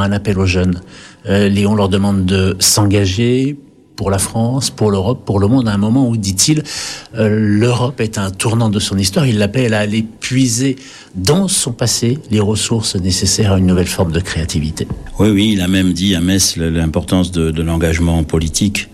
par un appel aux jeunes. Léon leur demande de s'engager pour la France, pour l'Europe, pour le monde, à un moment où, dit-il, l'Europe est un tournant de son histoire. Il l'appelle à aller puiser dans son passé les ressources nécessaires à une nouvelle forme de créativité. Oui, il a même dit à Metz l'importance de l'engagement politique.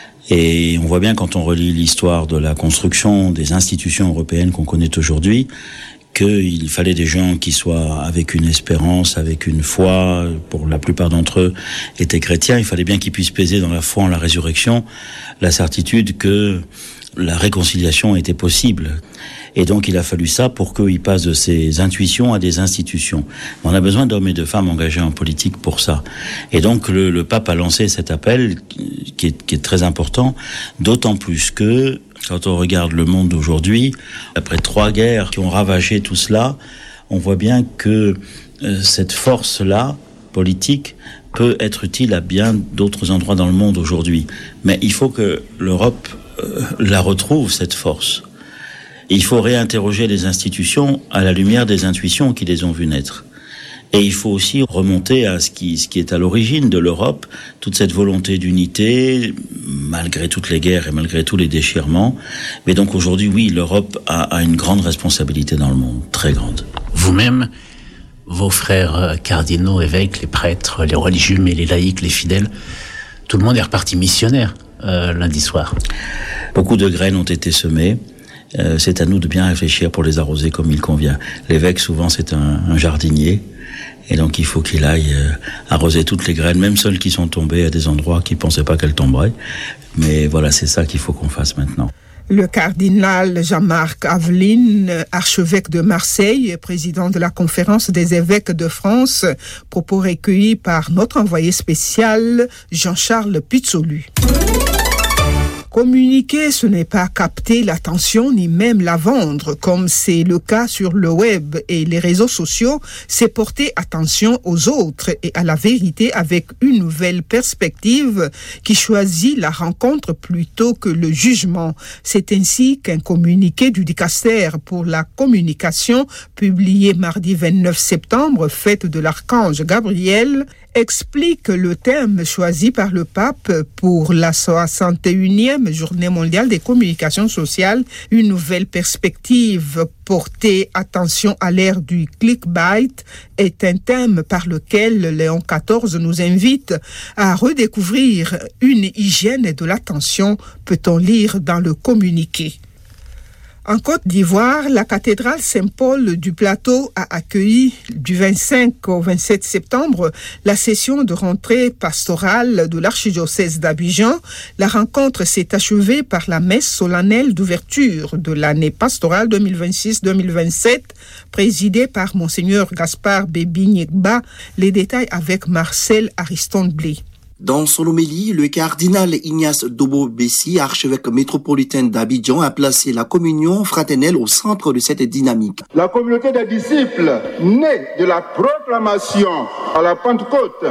Et on voit bien quand on relit l'histoire de la construction des institutions européennes qu'on connaît aujourd'hui, qu'il fallait des gens qui soient avec une espérance, avec une foi, pour la plupart d'entre eux étaient chrétiens, il fallait bien qu'ils puissent peser dans la foi en la résurrection, la certitude que la réconciliation était possible. Et donc il a fallu ça pour qu'ils passent de ces intuitions à des institutions. On a besoin d'hommes et de femmes engagés en politique pour ça. Et donc le pape a lancé cet appel qui est très important, d'autant plus que quand on regarde le monde d'aujourd'hui, après 3 guerres qui ont ravagé tout cela, on voit bien que cette force-là, politique, peut être utile à bien d'autres endroits dans le monde aujourd'hui. Mais il faut que l'Europe la retrouve, cette force. Et il faut réinterroger les institutions à la lumière des intuitions qui les ont vues naître. Et il faut aussi remonter à ce qui est à l'origine de l'Europe, toute cette volonté d'unité, malgré toutes les guerres et malgré tous les déchirements. Mais donc aujourd'hui, oui, l'Europe a une grande responsabilité dans le monde, très grande. Vous-même, vos frères cardinaux, évêques, les prêtres, les religieux, mais les laïcs, les fidèles, tout le monde est reparti missionnaire lundi soir. Beaucoup de graines ont été semées. C'est à nous de bien réfléchir pour les arroser comme il convient. L'évêque, souvent, c'est un jardinier. Et donc, il faut qu'il aille arroser toutes les graines, même celles qui sont tombées à des endroits qu'il ne pensait pas qu'elles tomberaient. Mais voilà, c'est ça qu'il faut qu'on fasse maintenant. Le cardinal Jean-Marc Aveline, archevêque de Marseille, président de la Conférence des évêques de France, propos recueillis par notre envoyé spécial Jean-Charles Pizzolu. Communiquer, ce n'est pas capter l'attention ni même la vendre, comme c'est le cas sur le web et les réseaux sociaux, c'est porter attention aux autres et à la vérité avec une nouvelle perspective qui choisit la rencontre plutôt que le jugement. C'est ainsi qu'un communiqué du dicaster pour la communication, publié mardi 29 septembre, fête de l'archange Gabriel, explique le thème choisi par le pape pour la 61e journée mondiale des communications sociales, une nouvelle perspective. Porter attention à l'ère du clickbait est un thème par lequel Léon XIV nous invite à redécouvrir une hygiène de l'attention, peut-on lire dans le communiqué. En Côte d'Ivoire, la cathédrale Saint-Paul du Plateau a accueilli du 25 au 27 septembre la session de rentrée pastorale de l'archidiocèse d'Abidjan. La rencontre s'est achevée par la messe solennelle d'ouverture de l'année pastorale 2026-2027, présidée par Monseigneur Gaspard Bébi-Nyegba. Les détails avec Marcel Ariston-Blé. Dans son homélie, le cardinal Ignace Dobo-Bessi, archevêque métropolitain d'Abidjan, a placé la communion fraternelle au centre de cette dynamique. La communauté des disciples, née de la proclamation à la Pentecôte,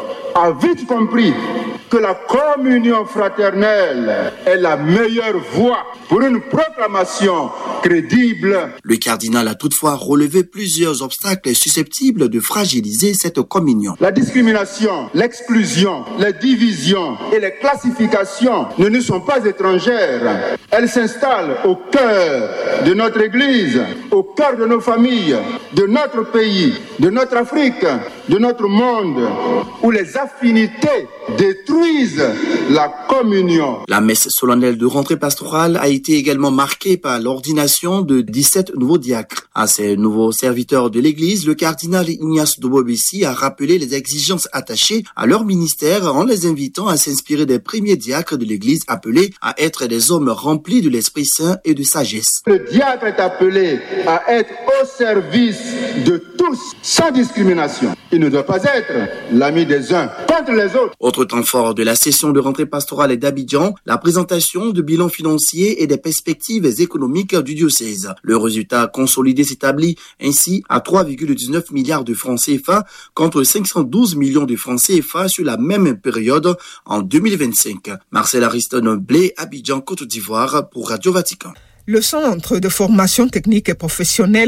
a vite compris que la communion fraternelle est la meilleure voie pour une proclamation crédible. Le cardinal a toutefois relevé plusieurs obstacles susceptibles de fragiliser cette communion. La discrimination, l'exclusion, les divisions et les classifications ne nous sont pas étrangères. Elles s'installent au cœur de notre Église, au cœur de nos familles, de notre pays, de notre Afrique, de notre monde, où les affinités détruisent la communion. La messe solennelle de rentrée pastorale a été également marquée par l'ordination de 17 nouveaux diacres. À ces nouveaux serviteurs de l'Église, le cardinal Ignace Dobo-Bessi a rappelé les exigences attachées à leur ministère en les invitant à s'inspirer des premiers diacres de l'Église appelés à être des hommes remplis de l'Esprit Saint et de sagesse. Le diacre est appelé à être au service de tous, sans discrimination. Il ne doit pas être l'ami des uns contre les autres. Autre temps fort de la session de rentrée pastorale d'Abidjan, la présentation de bilan financier et des perspectives économiques du diocèse. Le résultat consolidé s'établit ainsi à 3,19 milliards de francs CFA contre 512 millions de francs CFA sur la même période en 2025. Marcel Ariston-Blé, Abidjan, Côte d'Ivoire pour Radio Vatican. Le Centre de formation technique et professionnelle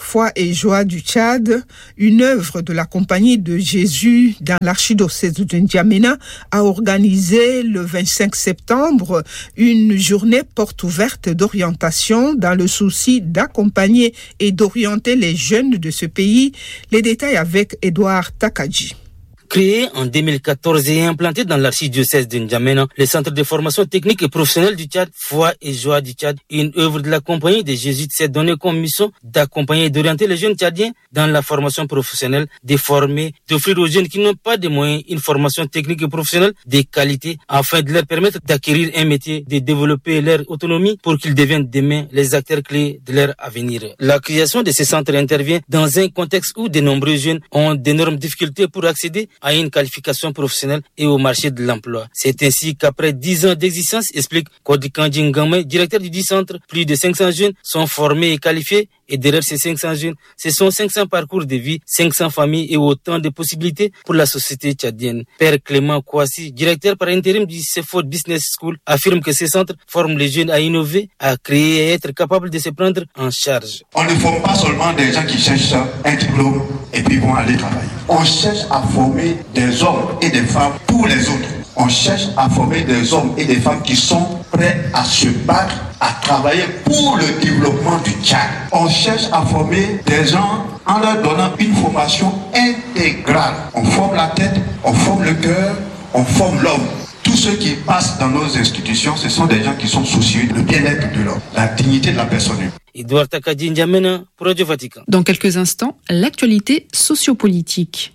Foi et joie du Tchad, une œuvre de la Compagnie de Jésus dans l'archidiocèse de N'Djamena, a organisé le 25 septembre une journée porte ouverte d'orientation dans le souci d'accompagner et d'orienter les jeunes de ce pays. Les détails avec Edouard Takadji. Créé en 2014 et implanté dans l'archidiocèse de N'Djamena, le centre de formation technique et professionnelle du Tchad, Foi et joie du Tchad, une œuvre de la Compagnie des Jésuites, s'est donnée comme mission d'accompagner et d'orienter les jeunes Tchadiens dans la formation professionnelle, de former, d'offrir aux jeunes qui n'ont pas de moyens une formation technique et professionnelle de qualité afin de leur permettre d'acquérir un métier, de développer leur autonomie pour qu'ils deviennent demain les acteurs clés de leur avenir. La création de ces centres intervient dans un contexte où de nombreux jeunes ont d'énormes difficultés pour accéder à une qualification professionnelle et au marché de l'emploi. C'est ainsi qu'après 10 ans d'existence, explique Kodikanji Ngame, directeur du dit centre, plus de 500 jeunes sont formés et qualifiés, et derrière ces 500 jeunes, ce sont 500 parcours de vie, 500 familles et autant de possibilités pour la société tchadienne. Père Clément Kouassi, directeur par intérim du CEFOD Business School, affirme que ces centres forment les jeunes à innover, à créer et à être capables de se prendre en charge. On ne forme pas seulement des gens qui cherchent un diplôme et puis vont aller travailler. On cherche à former des hommes et des femmes pour les autres. On cherche à former des hommes et des femmes qui sont prêts à se battre, à travailler pour le développement du Tchad. On cherche à former des gens en leur donnant une formation intégrale. On forme la tête, on forme le cœur, on forme l'homme. Tous ceux qui passent dans nos institutions, ce sont des gens qui sont soucieux du bien-être de l'homme, la dignité de la personne humaine. Edouard Takadji N'Djamena pour Radio Vatican. Dans quelques instants, l'actualité sociopolitique.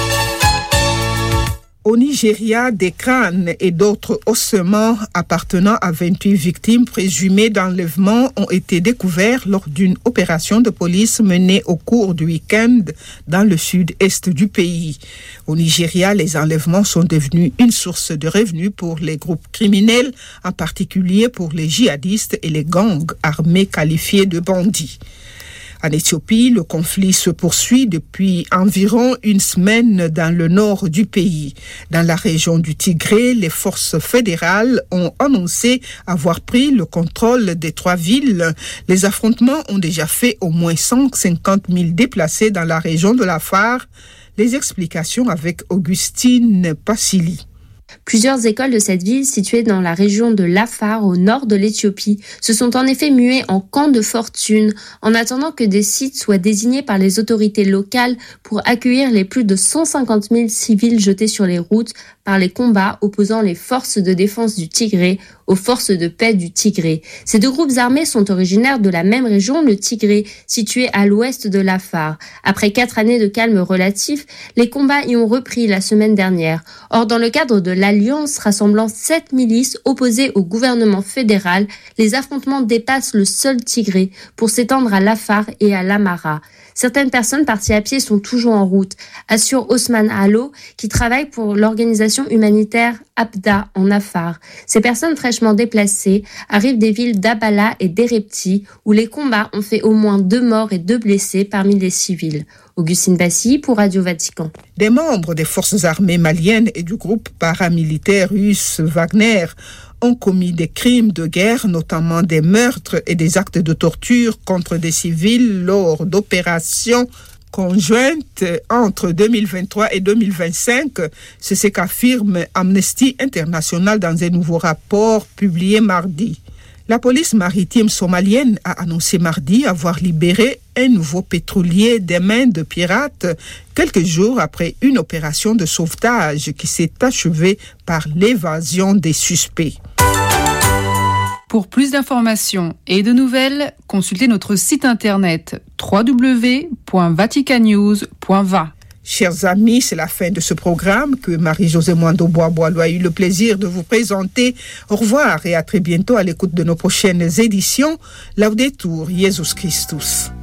Au Nigeria, des crânes et d'autres ossements appartenant à 28 victimes présumées d'enlèvement ont été découverts lors d'une opération de police menée au cours du week-end dans le sud-est du pays. Au Nigeria, les enlèvements sont devenus une source de revenus pour les groupes criminels, en particulier pour les djihadistes et les gangs armés qualifiés de bandits. En Éthiopie, le conflit se poursuit depuis environ une semaine dans le nord du pays. Dans la région du Tigré, les forces fédérales ont annoncé avoir pris le contrôle des 3 villes. Les affrontements ont déjà fait au moins 150 000 déplacés dans la région de l'Afar. Les explications avec Augustine Passili. Plusieurs écoles de cette ville, située dans la région de l'Afar, au nord de l'Éthiopie, se sont en effet muées en camps de fortune, en attendant que des sites soient désignés par les autorités locales pour accueillir les plus de 150 000 civils jetés sur les routes par les combats opposant les forces de défense du Tigré aux forces de paix du Tigré. Ces 2 groupes armés sont originaires de la même région, le Tigré, situé à l'ouest de l'Afar. Après 4 années de calme relatif, les combats y ont repris la semaine dernière. Or, dans le cadre de l'alliance rassemblant 7 milices opposées au gouvernement fédéral, les affrontements dépassent le seul Tigré pour s'étendre à l'Afar et à l'Amara. Certaines personnes parties à pied sont toujours en route, assure Osman Allo, qui travaille pour l'organisation humanitaire Abda en Afar. Ces personnes fraîchement déplacées arrivent des villes d'Abala et d'Erepti, où les combats ont fait au moins 2 morts et 2 blessés parmi les civils. Augustine Bassi pour Radio Vatican. Des membres des forces armées maliennes et du groupe paramilitaire russe Wagner ont commis des crimes de guerre, notamment des meurtres et des actes de torture contre des civils lors d'opérations conjointes entre 2023 et 2025. C'est ce qu'affirme Amnesty International dans un nouveau rapport publié mardi. La police maritime somalienne a annoncé mardi avoir libéré un nouveau pétrolier des mains de pirates quelques jours après une opération de sauvetage qui s'est achevée par l'évasion des suspects. Pour plus d'informations et de nouvelles, consultez notre site internet www.vaticanews.va. Chers amis, c'est la fin de ce programme que Marie-Josée Mwando-Bois-Boileau a eu le plaisir de vous présenter. Au revoir et à très bientôt à l'écoute de nos prochaines éditions. Laudetur Jesus Christus.